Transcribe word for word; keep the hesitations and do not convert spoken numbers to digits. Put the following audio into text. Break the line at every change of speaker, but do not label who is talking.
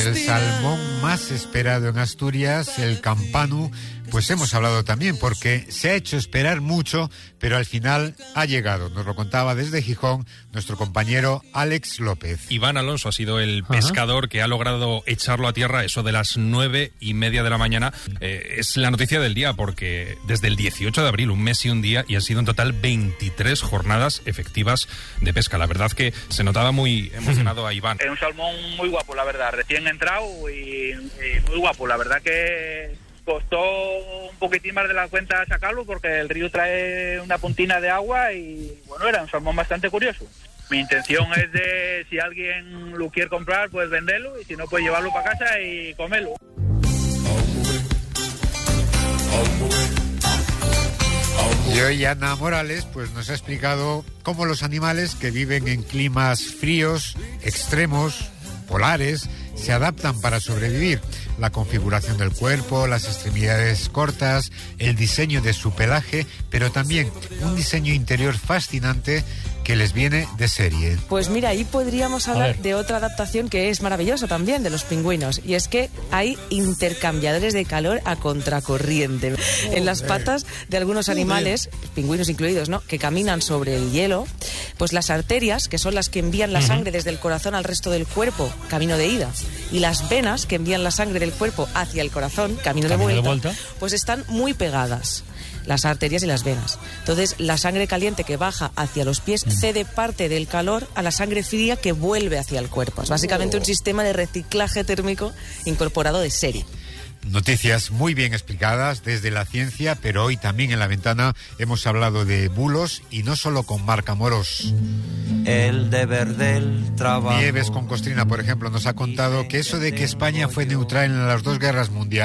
El salmón más esperado en Asturias, el campanu, pues hemos hablado también porque se ha hecho esperar mucho, pero al final ha llegado. Nos lo contaba desde Gijón nuestro compañero Alex López.
Iván Alonso ha sido el pescador que ha logrado echarlo a tierra, eso de las nueve y media de la mañana. Eh, es la noticia del día porque desde el dieciocho de abril, un mes y un día, y han sido en total veintitrés jornadas efectivas de pesca. La verdad que se notaba muy emocionado a Iván.
Es un salmón muy guapo, la verdad, recién entrado y, y muy guapo. La verdad que costó un poquitín más de la cuenta sacarlo porque el río trae una puntina de agua y bueno, era un salmón bastante curioso. Mi intención es de, si alguien lo quiere comprar, pues venderlo y si no, pues llevarlo para casa y comerlo.
Y hoy Ana Morales pues nos ha explicado cómo los animales que viven en climas fríos, extremos, polares, se adaptan para sobrevivir. La configuración del cuerpo, las extremidades cortas, el diseño de su pelaje, pero también un diseño interior fascinante que les viene de serie.
Pues mira, ahí podríamos hablar de otra adaptación que es maravillosa también, de los pingüinos, y es que hay intercambiadores de calor a contracorriente. Oh, en las patas de algunos animales, pingüinos incluidos, ¿no?, que caminan sobre el hielo, pues las arterias, que son las que envían la uh-huh. sangre desde el corazón al resto del cuerpo, camino de ida, y las venas que envían la sangre del cuerpo hacia el corazón, camino, camino de, vuelta, de vuelta, pues están muy pegadas, las arterias y las venas. Entonces, la sangre caliente que baja hacia los pies cede parte del calor a la sangre fría que vuelve hacia el cuerpo. Es básicamente un sistema de reciclaje térmico incorporado de serie.
Noticias muy bien explicadas desde la ciencia, pero hoy también en La Ventana hemos hablado de bulos y no solo con Marc Amorós.
El deber del trabajo.
Nieves con Costrina, por ejemplo, nos ha contado que eso de que España fue neutral en las dos guerras mundiales